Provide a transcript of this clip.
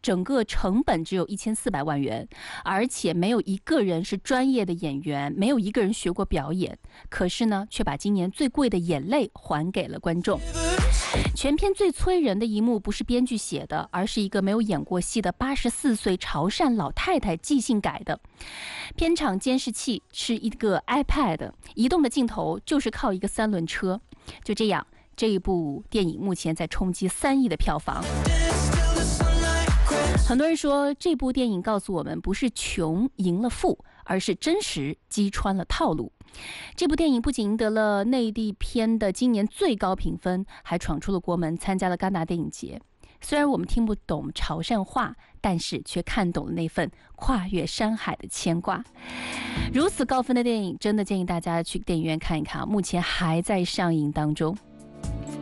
整个成本只有1400万元，而且没有一个人是专业的演员，没有一个人学过表演，可是呢，却把今年最贵的眼泪还给了观众。全片最催人的一幕不是编剧写的，而是一个没有演过戏的84岁潮汕老太太即兴改的。片场监视器是一个 iPad， 移动的镜头就是靠一个3轮车。就这样，这一部电影目前在冲击3亿的票房。很多人说，这部电影告诉我们，不是穷赢了富，而是真实击穿了套路。这部电影不仅赢得了内地片的今年最高评分，还闯出了国门，参加了戛纳电影节。虽然我们听不懂潮汕话，但是却看懂了那份跨越山海的牵挂。如此高分的电影，真的建议大家去电影院看一看，目前还在上映当中。